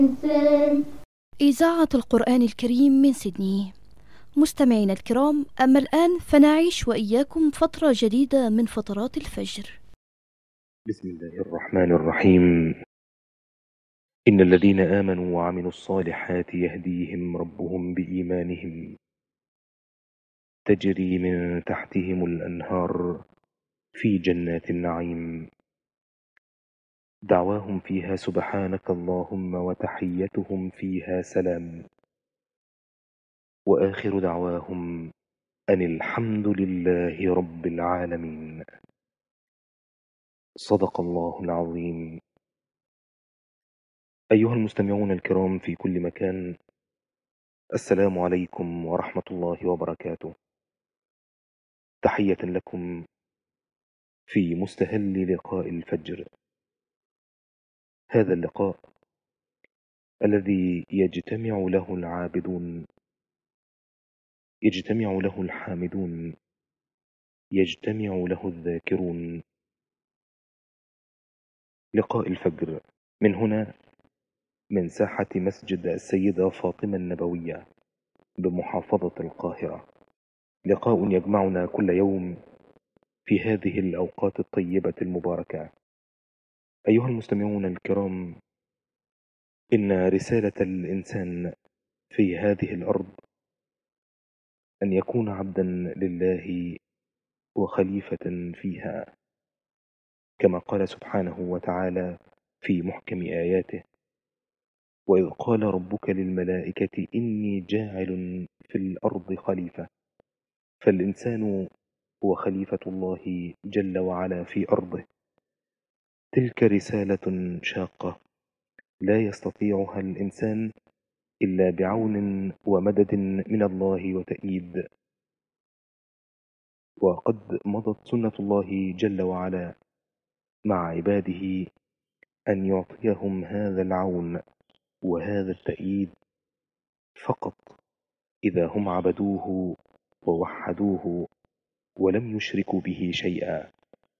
إذاعة القرآن الكريم من سيدني. مستمعينا الكرام، أما الآن فنعيش وإياكم فترة جديدة من فترات الفجر. بسم الله الرحمن الرحيم. إن الذين آمنوا وعملوا الصالحات يهديهم ربهم بإيمانهم تجري من تحتهم الأنهار في جنات النعيم دعواهم فيها سبحانك اللهم وتحيتهم فيها سلام وآخر دعواهم أن الحمد لله رب العالمين. صدق الله العظيم. أيها المستمعون الكرام في كل مكان، السلام عليكم ورحمة الله وبركاته. تحية لكم في مستهل لقاء الفجر، هذا اللقاء الذي يجتمع له العابدون، يجتمع له الحامدون، يجتمع له الذاكرون. لقاء الفجر من هنا، من ساحة مسجد السيدة فاطمة النبوية بمحافظة القاهرة، لقاء يجمعنا كل يوم في هذه الأوقات الطيبة المباركة. أيها المستمعون الكرام، إن رسالة الإنسان في هذه الأرض أن يكون عبدا لله وخليفة فيها، كما قال سبحانه وتعالى في محكم آياته: وإذ قال ربك للملائكة إني جاعل في الأرض خليفة. فالإنسان هو خليفة الله جل وعلا في أرضه. تلك رسالة شاقة لا يستطيعها الإنسان إلا بعون ومدد من الله وتأييد. وقد مضت سنة الله جل وعلا مع عباده أن يعطيهم هذا العون وهذا التأييد فقط إذا هم عبدوه ووحدوه ولم يشركوا به شيئا.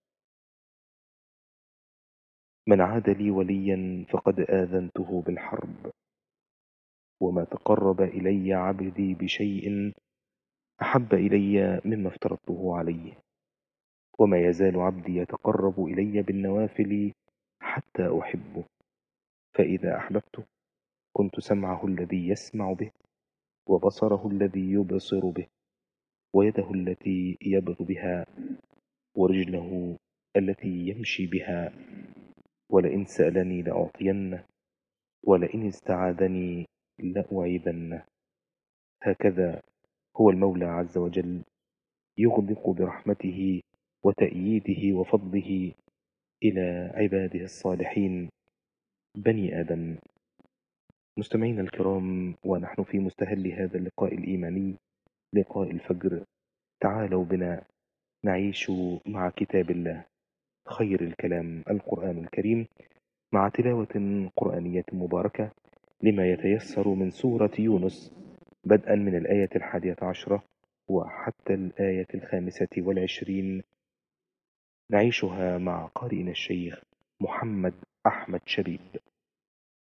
من عاد لي وليا فقد آذنته بالحرب، وما تقرب إلي عبدي بشيء أحب إلي مما افترضته عليه، وما يزال عبدي يتقرب إلي بالنوافل حتى أحبه، فإذا أحببته كنت سمعه الذي يسمع به، وبصره الذي يبصر به، ويده التي يبغ بها، ورجله التي يمشي بها. ولئن سألني لأعطينه، ولئن استعاذني لأعيذنه. هكذا هو المولى عز وجل يغدق برحمته وتأييده وفضله إلى عباده الصالحين بني آدم. مستمعينا الكرام، ونحن في مستهل هذا اللقاء الإيماني، لقاء الفجر، تعالوا بنا نعيش مع كتاب الله، خير الكلام القرآن الكريم، مع تلاوة قرآنية مباركة لما يتيسر من سورة يونس، بدءا من الآية 11 وحتى الآية 25، نعيشها مع قارئنا الشيخ محمد أحمد شبيب.